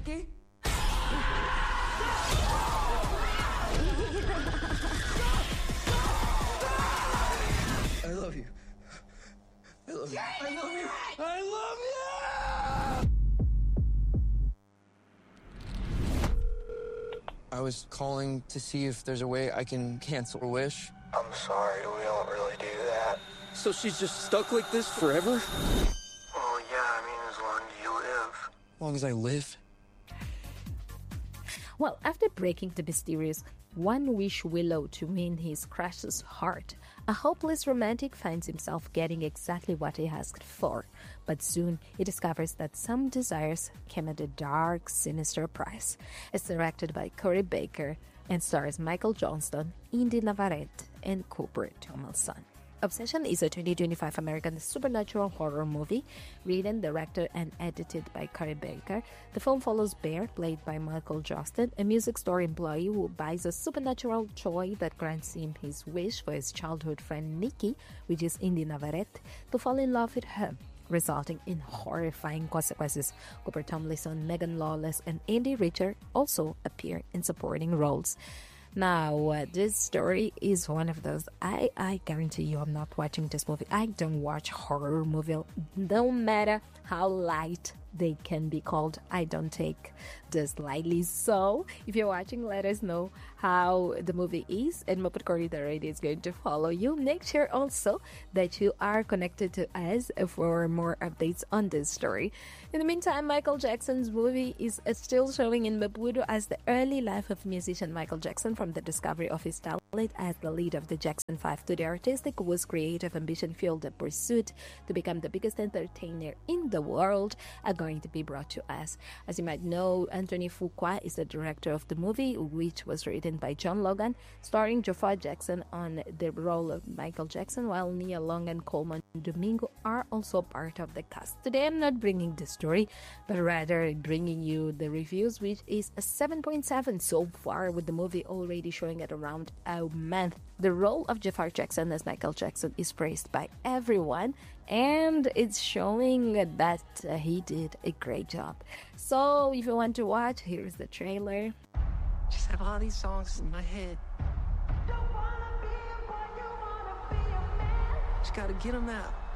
Nikki? I love you. I love you. I love you. I love you! I was calling to see if there's a way I can cancel a wish. I'm sorry, we don't really do that. So she's just stuck like this forever? Well, yeah, I mean, as long as you live. As long as I live? Well, after breaking the mysterious one-wish willow to win his crush's heart, a hopeless romantic finds himself getting exactly what he asked for. But soon, he discovers that some desires came at a dark, sinister price. It's directed by Corey Baker and stars Michael Johnston, Indy Navarrete, and Cooper Tomlinson. Obsession is a 2025 American supernatural horror movie, written, directed, and edited by Corey Baker. The film follows Bear, played by Michael Johnston, a music store employee who buys a supernatural toy that grants him his wish for his childhood friend Nikki, which is Indy Navarrete, to fall in love with her, resulting in horrifying consequences. Cooper Tomlinson, Megan Lawless, and Andy Richter also appear in supporting roles. Now, this story is one of those, I guarantee you I'm not watching this movie. I don't watch horror movies, no matter how light they can be called. I don't take this lightly. So, if you're watching, let us know how the movie is, and Muppet Corridor Radio is going to follow you. Make sure also that you are connected to us for more updates on this story. In the meantime, Michael Jackson's movie is still showing in Maputo as the early life of musician Michael Jackson, from the discovery of his talent as the lead of the Jackson 5 to the artistic whose creative ambition fueled the pursuit to become the biggest entertainer in the world, are going to be brought to us. As you might know, Anthony Fuqua is the director of the movie, which was written by John Logan, starring Jafar Jackson on the role of Michael Jackson, while Nia Long and Coleman Domingo are also part of the cast. Today I'm not bringing the story, but rather bringing you the reviews, which is a 7.7 so far, with the movie already showing at around a month. The role of Jafar Jackson as Michael Jackson is praised by everyone, and it's showing that he did a great job. So if you want to watch, here's the trailer. Just have all these songs in my head. Just gotta get them out.